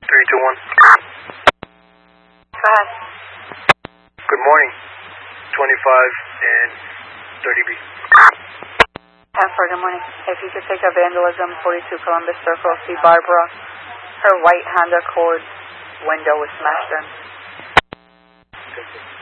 321. Go ahead. Good morning. 25 and 30B. 10-4, good morning. If you could take a vandalism, 42 Columbus Circle, see Barbara. Her white Honda Accord window was smashed in. Okay.